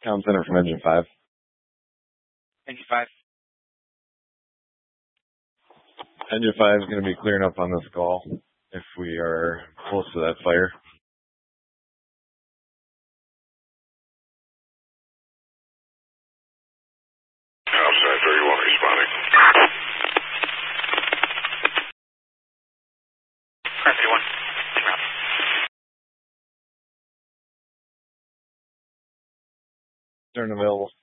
Town Center from Engine 5. Engine 5. Engine 5 is going to be clearing up on this call if we are close to that fire. Outside 31 responding. Current 31. Turn available.